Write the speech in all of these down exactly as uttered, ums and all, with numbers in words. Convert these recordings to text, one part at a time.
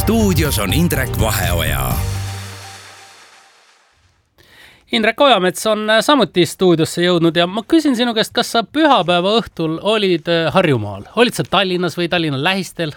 stuudios on Indrek Vaheoja. Indrek Ojamets on samuti stuudiosse jõudnud ja ma küsin sinu käest, kas sa pühapäeva õhtul olid Harjumaal? Olid sa Tallinnas või Tallinna lähistel?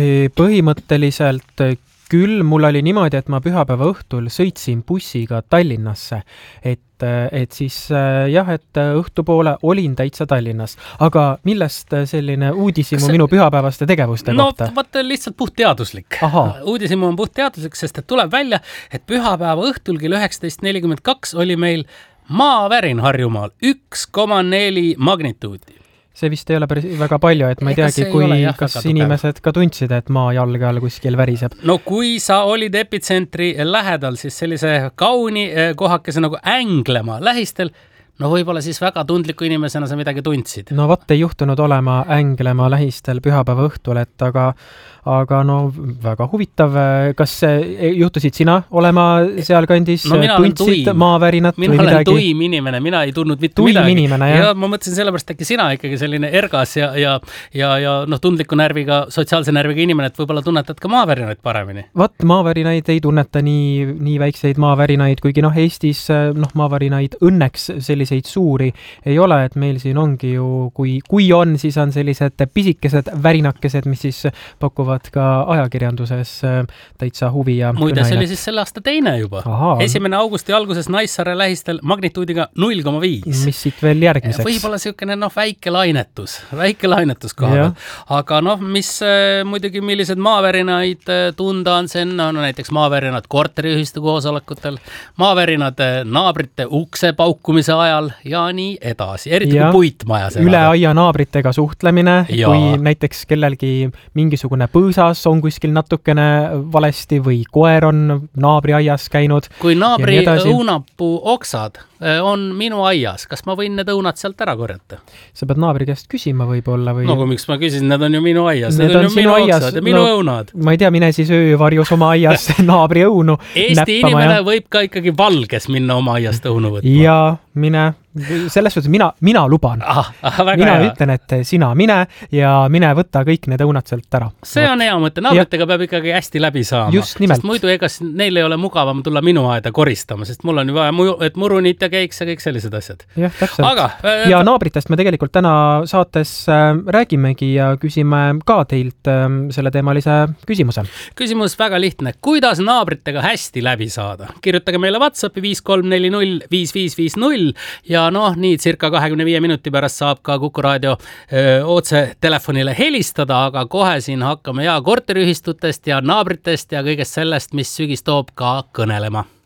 Põhimõtteliselt küll, mul oli niimoodi, et ma pühapäeva õhtul sõitsin bussiga Tallinnasse, et, et siis jah, et õhtupoole olin täitsa Tallinnas. Aga millest selline uudisimu see... minu pühapäevaste tegevuste no, kohta? No, vaata lihtsalt puhtteaduslik. Uudisimu on puhtteaduslik, sest et tuleb välja, et pühapäeva õhtul kell üheksateist nelikümmend kaks oli meil maavärin Harjumaal üks koma neli magnituudi. See vist ei ole päris väga palju, et ma ei teagi, kui ole, jah, kas inimesed ka tundsid, et maa jalge all kuskil väriseb. No kui sa olid epitsentri lähedal, siis sellise kauni kohakese nagu Änglema lähistel, no võib-olla siis väga tundliku inimesena sa midagi tundsid. No vat ei juhtunud olema Änglema lähistel pühapäeva õhtul, et aga, aga no väga huvitav. Kas juhtusid sina olema sealkandis? No mina olen tundsid maavärinat mina või midagi? Mina olen tuim inimene, mina ei tundnud mitte tuim midagi. Inimene, ja ma mõtlesin sellepärast äkki sina ikkagi selline ergas ja, ja, ja, ja noh, tundliku närviga, sotsiaalse närviga inimene, et võib-olla tunnetad ka maavärinaid paremini. Vat maavärinaid ei tunneta nii, nii väikseid maavärinaid, kuigi noh, Eestis noh, maavärinaid õnneks selliseid suuri ei ole, et meil siin ongi ju, kui, kui on, siis on sellised pisikesed värinakesed, mis siis pakuvad ka ajakirjanduses täitsa huvi ja muide, see oli siis selle aasta teine juba. Aha. esimene augusti alguses Naissaare lähistel magnituudiga null koma viis. Mis siit veel järgmiseks? Võib-olla siukene noh, väike lainetus, väike lainetus koha. Aga noh, mis muidugi millised maavärinaid tunda on see, no näiteks maavärinad korteriühistu koosolekutel, maavärinad naabrite ukse paukumise ajal ja nii edasi, eriti ja. Kui puitmaja üle aia naabritega suhtlemine, ja. Kui näiteks kellelgi mingisugune põõsas on kuskil natukene valesti või koer on naabri aias käinud. Kui naabri õunapuu oksad on minu aias, kas ma võin need õunad sealt ära korjata? Sa pead naabri käest küsima võib-olla või... No kui miks ma küsin, need on ju minu aias, need, need on ju minu aias. Oksad ja minu no, õunad. Ma ei tea, mine siis öövarjus oma aias naabri õunu Eesti näppama, inimene ja... võib ka ikkagi valges minna oma aiast õunu võtma. Ja mine... Selles suhtes mina, mina luban. Ah, ah, mina hea. Ütlen, et sina mine ja mine võtta kõik need õunad sealt ära. See on hea mõte. Naabritega peab ikkagi hästi läbi saama. Just nimelt. Sest muidu egas neil ei ole mugavam tulla minu aeda koristama, sest mul on ju vaja, et murunit ja keiks ja kõik sellised asjad. Jah, täpselt. Aga, äh, ja naabritest me tegelikult täna saates äh, räägimegi ja küsime ka teilt äh, selle teemalise küsimuse. Küsimus väga lihtne. Kuidas naabritega hästi läbi saada? Kirjutage meile WhatsAppi viis kolm neli null viis viis viis null ja noh, nii circa kahekümne viie minuti pärast saab ka Kuku Raadio öö, otse telefonile helistada, aga kohe siin hakkame ja korteriühistutest ja naabritest ja kõigest sellest, mis sügis toob ka kõnelema.